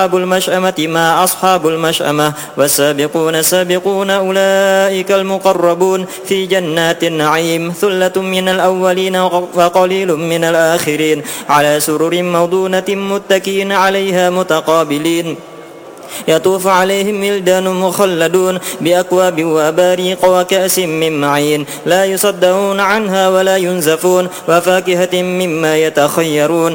أصحاب المشأمة ما أصحاب المشأمة والسابقون السابقون أولئك المقربون في جنات النعيم ثلة من الأولين وقليل من الآخرين على سرر موضونة متكئين عليها متقابلين يطوف عليهم ولدان مخلدون بأكواب وأباريق وكأس من معين لا يصدعون عنها ولا ينزفون وفاكهة مما يتخيرون